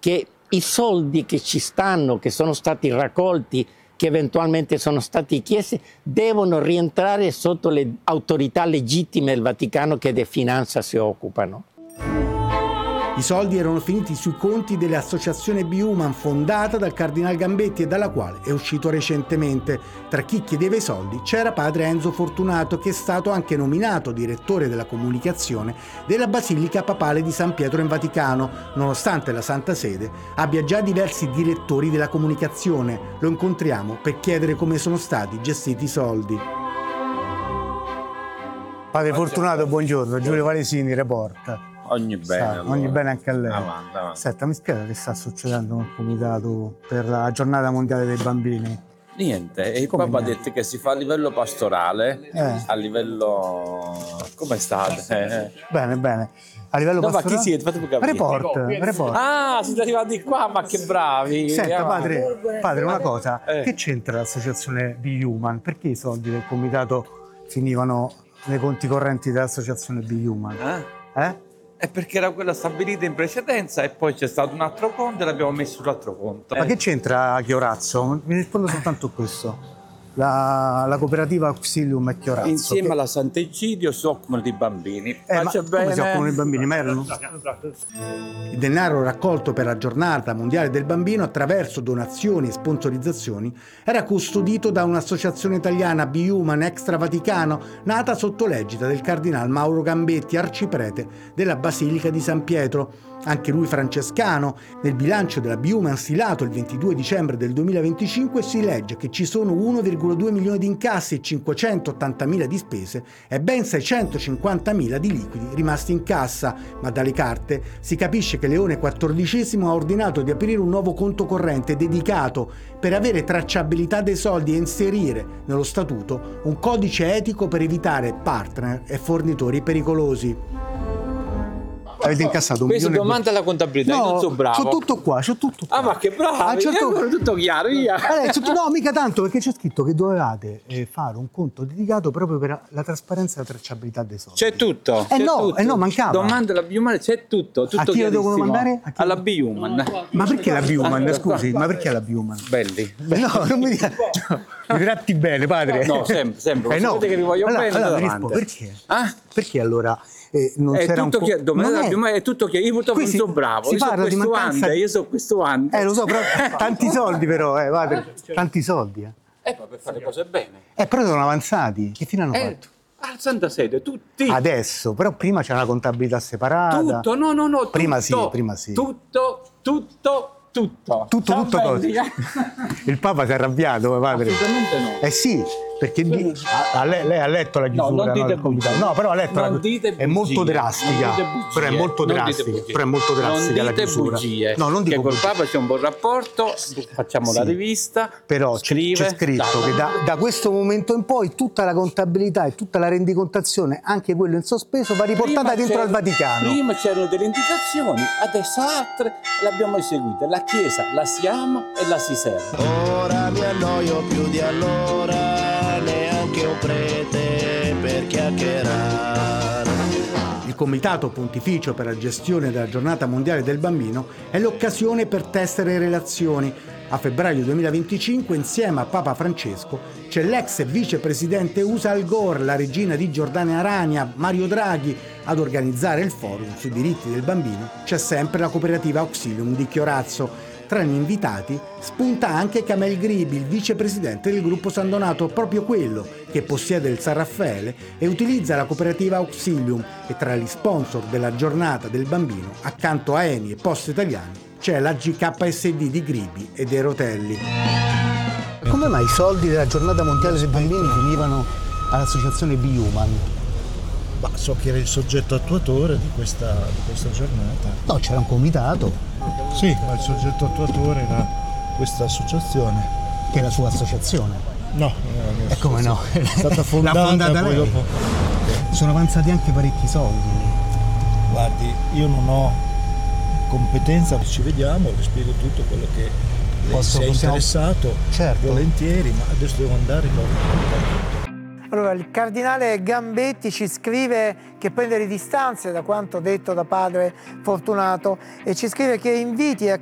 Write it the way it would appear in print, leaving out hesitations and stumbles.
che i soldi che ci stanno, che sono stati raccolti, che eventualmente sono stati chiesti, devono rientrare sotto le autorità legittime del Vaticano che di finanza si occupano. I soldi erano finiti sui conti dell'associazione Be Human, fondata dal cardinal Gambetti e dalla quale è uscito recentemente. Tra chi chiedeva i soldi c'era padre Enzo Fortunato, che è stato anche nominato direttore della comunicazione della Basilica Papale di San Pietro in Vaticano, nonostante la Santa Sede abbia già diversi direttori della comunicazione. Lo incontriamo per chiedere come sono stati gestiti i soldi. Padre Fortunato, buongiorno. Giulio Valesini, Report. Ogni bene, allora. Ogni bene anche a lei. Avanti. Senta, mi spiega che sta succedendo nel comitato per la giornata mondiale dei bambini? Niente, il Papa ha detto che si fa a livello pastorale, a livello... come state? Bene. A livello pastorale? Ma chi siete? Fatemi capire. Report. Ah, siete arrivati qua, ma che bravi! Senta, padre, una cosa, che c'entra l'associazione Be Human? Perché i soldi del comitato finivano nei conti correnti dell'associazione Be Human? È perché era quella stabilita in precedenza e poi c'è stato un altro conto e l'abbiamo messo sull'altro conto. Ma che c'entra Chiorazzo? Mi rispondo soltanto questo. La cooperativa Auxilium e Chiorazzo. Insieme alla Sant'Egidio si occupano di bambini. Ma come si occupano di bambini? Ma erano? Il denaro raccolto per la giornata mondiale del bambino attraverso donazioni e sponsorizzazioni era custodito da un'associazione italiana, Be Human Extra Vaticano, nata sotto l'egida del cardinal Mauro Gambetti, arciprete della Basilica di San Pietro. Anche lui francescano. Nel bilancio della Be Human stilato il 22 dicembre del 2025 si legge che ci sono 1,2 milioni di incassi e 580.000 di spese e ben 650.000 di liquidi rimasti in cassa, ma dalle carte si capisce che Leone XIV ha ordinato di aprire un nuovo conto corrente dedicato per avere tracciabilità dei soldi e inserire nello statuto un codice etico per evitare partner e fornitori pericolosi. Avete incassato un Questo milione. domanda alla contabilità, io non sono bravo. C'ho tutto qua. Ah, ma che bravo! È tutto chiaro, via. No, mica tanto, perché c'è scritto che dovevate fare un conto dedicato proprio per la trasparenza e la tracciabilità dei soldi. C'è tutto. No, mancava. Domanda alla Be Human, c'è tutto. A chi lo devono mandare? Alla Be Human. Ma perché la Be Human? Scusi, ma perché la Be Human? Belli. No, non mi dica. Mi tratti bene, padre. No, sempre. No. Sapete che vi voglio bene. Allora, mi rispondo, perché? Perché allora non è c'era tutto è tutto chiaro. Io purtroppo non sono bravo. Io so questo anno. Lo so, però tanti soldi però, padre. Tanti soldi. Per fare le cose bene. Però sono avanzati. Che fine hanno fatto? Al Santa Sede, tutti. Adesso, però prima c'era una contabilità separata. Tutto, no. Prima sì. Tutto cosa? Il Papa si è arrabbiato, padre? Assolutamente no. Sì, perché lei ha letto la chiusura. Non dite bugie. No, però ha letto è molto drastica. Però è molto drastica la chiusura. Non dico bugie. Che col Papa c'è un buon rapporto, facciamo la rivista. Però c'è scritto che da questo momento in poi tutta la contabilità e tutta la rendicontazione, anche quello in sospeso, va riportata dentro al Vaticano. Prima c'erano delle indicazioni, adesso altre le abbiamo eseguite. La Chiesa la si ama e la si serve. Ora mi annoio più di allora, neanche un prete per chiacchierare. Il Comitato Pontificio per la gestione della Giornata Mondiale del Bambino è l'occasione per tessere relazioni. A febbraio 2025, insieme a Papa Francesco, c'è l'ex vicepresidente USA Al Gore, la regina di Giordania Arania, Mario Draghi. Ad organizzare il forum sui diritti del bambino c'è sempre la cooperativa Auxilium di Chiorazzo. Tra gli invitati spunta anche Camel Gribi, il vicepresidente del gruppo San Donato, proprio quello che possiede il San Raffaele e utilizza la cooperativa Auxilium. E tra gli sponsor della giornata del bambino, accanto a Eni e Poste Italiane, c'è la GKSD di Gribi e dei Rotelli. Come mai i soldi della giornata mondiale dei bambini finivano all'associazione Be Human? Ma so che era il soggetto attuatore di questa giornata. No, c'era un comitato. Sì, ma il soggetto attuatore era questa associazione. Che è la sua associazione? No, e come no? È stata fondata poi lei. Dopo. Sono avanzati anche parecchi soldi. Guardi, io non ho competenza, ci vediamo, vi spiego tutto quello che lei si è interessato, volentieri, ma adesso devo andare. Allora, il cardinale Gambetti ci scrive che prende le distanze da quanto detto da padre Fortunato e ci scrive che inviti a